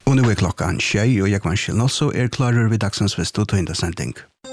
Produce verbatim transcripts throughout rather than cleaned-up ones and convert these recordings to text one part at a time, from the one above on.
Og nu er klokkan tjej, og jeg kan skille også er klarer ved dagsens vist og tøynda sending.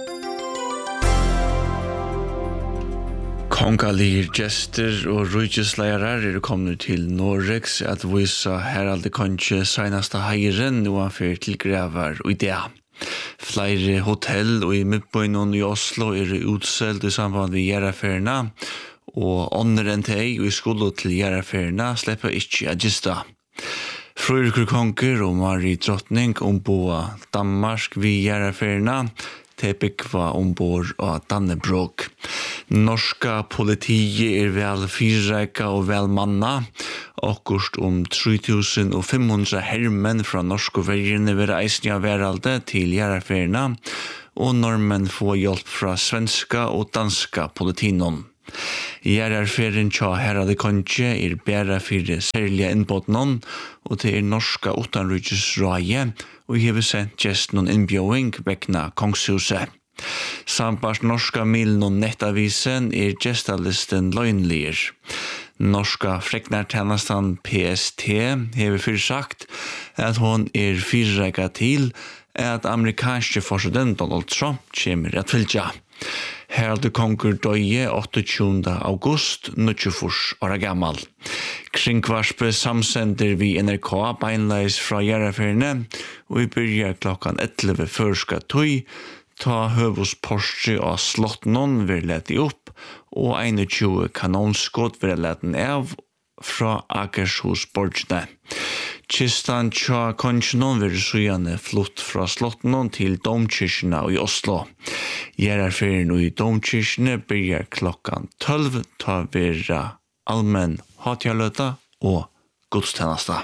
Kongalir gestur og rujtisleirar er kommet til Norrex at visa Heraldi Konge senasta heiren uanfyr til Grevar og idea. Flere hotell og i Midtbøynon i Oslo er utselt i samband med Gjeraferna, og ånder enn teg og i skolo til Gjeraferna slipper ikke agista. Frøyrikur Konger og Marie Drottning omboa Danmark vi Gjeraferna, tepikva ombord av Dannebrog. Norska politiet er vel fyrreika og vel manna. Akkurst om tre tusen fem hundre hermenn fra norske verjene vil eisne av veralde til Gjeraferna, og normenn får hjelp fra svenska og danska politinon. Gjeraferien tja Heraldi Konge er bæra fyrir særlige innbåtnon, og til er norska utanrykesraje, og hever sendt gesten og innbjøing vekna Kongshuset. Sambars norska milen og nettavisen er gestalisten løgnlir. Norska freknartjenestan P S T hever fyrir sagt at hon er fyrreika til at amerikanske president Donald Trump kommer at fylgja. Heraldi Konger døye åttogtyvende august, nittifire år gammal. Kringvarspe samsender vi N R K beinleis fra Gjeraferna, og vi byrjar klokkan elleve førska tøy, ta høvusporstri av slottnon vil leti opp, og tjueén kanonskott vil leti av fra Akershus borgene. Kistan tja kongenon vil sujane flott fra slottnon til domkirkene i Oslo. Gjeraferien i domkirkene byrjar klokkan tolv, ta vera allmenn hatjaløta og godstjenesta.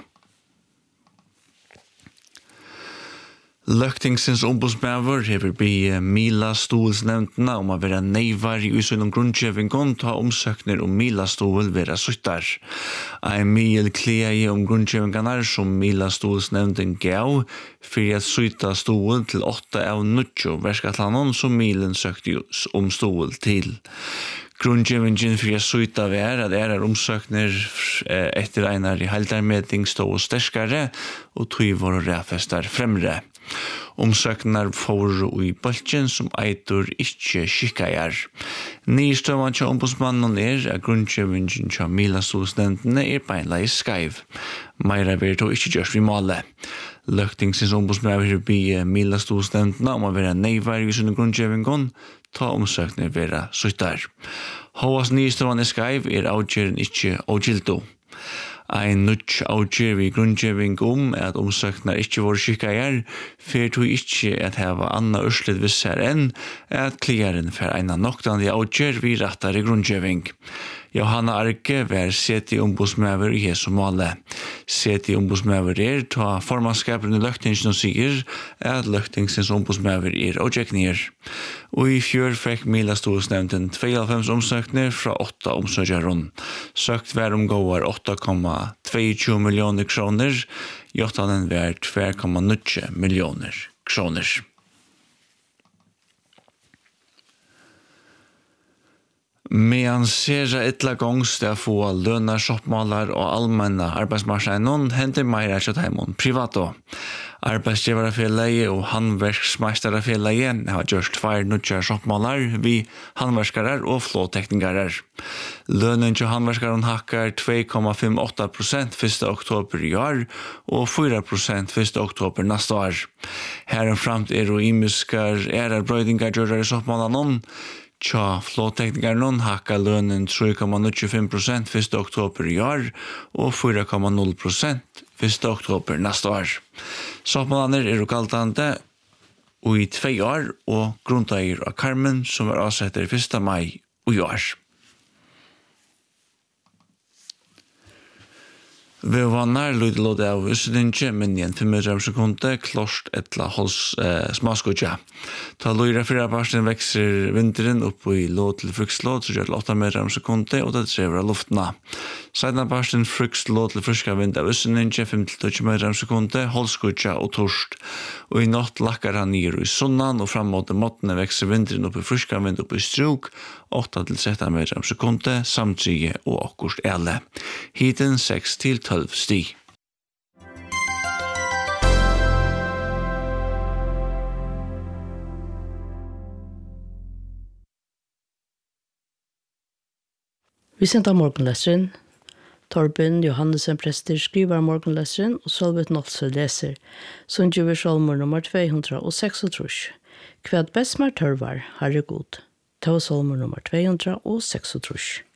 Løgtingsins ombudsmæver hever bi Mila Stolsnevntena om å være neivar i usunnom grunnkjøvingon ta omsøkner om Mila Stol være suttar. Ein mil klei om grunnkjøvinganar som Mila Stolsnevnten gav for at sutta stol til åtta av nutjo verskatlanon som Milen søkte om stol til. Grunnkjøvingen for at sutta var at er omsøkner etter einar i haldarmeting stå sterskare og tog våre ræfestar fremre. Omsøknar får i bølgen som eitur ikkje skikkajar. Nystøvan til ombudsmannen er at grunnkjøvingen til Mila Stolsnevntene er beinleis skaiv. Meira vil to ikkje gjørs vi måle. Løgtingsins ombudsmannen bi Mila Stolsnevntene om å være neivar i sunne grunnkjøvingon, ta omsøkner være suttar. Håas nystøvan er skaiv er avgjøren ikkje avgildo. Ein nutj avgjør vi grunnkjøving om at omsøknar ikkje våre skikkajar, fer to ikkje at heva anna urslit vissar enn at kliaren fer eina noktandi avgjør vi rattar i grunnkjøving. Johanna Arke var seti ombudsmæver i Jesu måle. Seti ombudsmæver er ta formannskaperen i løgtingsen og sier at løgtingsens ombudsmæver er avgjeknir. Og i fjør fikk Mila Stolsnevnten tveoghalvfems omsøkner fra åtta omsøkjaron. Søkt var om gåar åtta komma tjueto millioner kroner, jottanen var två komma nio millioner kroner. Medan sera etla gongst er få lønnar, shoppmalar og allmenna arbeidsmarseinon hender meira kjøttheimon privato. Arbeidsgivarafélagi og handverksmeisterafélagi har gjort tvær nutjar shoppmalar vi handverskarar og flåtekningarar. Lønnen til handverskaren hakkar två komma femtioåtta prosent første oktober i år og fyra prosent første oktober neste år. Herren framt er og imiskar erar brøydingar gjørar i shoppmalanon. Tja, flåteknikeren hakka lønnen tre komma nittiofem prosent første oktober i år og fyra komma noll prosent første oktober neste år. Soppmalanner er galtande og i tvei år og grunneier av Carmen som var avsetter første mai og i år. Vi var nærløydelåd av Østlinje, men igjen fem sekunder, klost etla hos eh, smaskudja. Ta løyra fyra parsten vekser vinteren opp i låd til frukslåd, så gjør det åtta sekunder, og det trever av luftna. Sedan parsten frukslåd til friska vind av Østlinje, fem til tjue sekunder, holskudja og torst. Og i natt lakkar han nir i sunnan, og fram mot måttene vekser vinteren opp i friska vind opp i struk, åtta til tretten sekunder, samtrige og akkurst ele. Hiten seks til tolv stig. Vi sender morgenleseren. Torben Johannesen prester skriver morgenleseren, og Solveig Nolse leser, som gjør salmer nummer två hundra seksogtrus. Kvad besmar tørvar, herregud. Ta salmer nummer två hundra seksogtrus.